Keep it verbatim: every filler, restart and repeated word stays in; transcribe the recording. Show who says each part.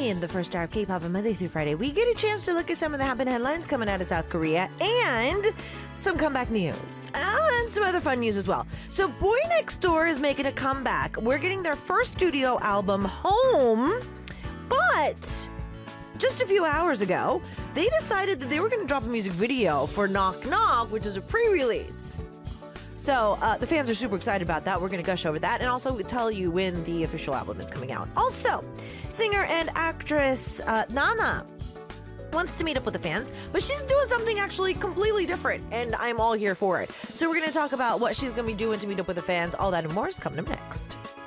Speaker 1: in the first hour of K-pop on Monday through Friday, we get a chance to look at some of the happening headlines coming out of South Korea and some comeback news and some other fun news as well. So Boy Next Door is making a comeback. We're getting their first studio album, Home, but just a few hours ago, they decided that they were going to drop a music video for Knock Knock, which is a pre-release. So uh, the fans are super excited about that. We're going to gush over that and also tell you when the official album is coming out. Also, singer and actress uh, Nana wants to meet up with the fans, but she's doing something actually completely different, and I'm all here for it. So we're going to talk about what she's going to be doing to meet up with the fans. All that and more is coming up next.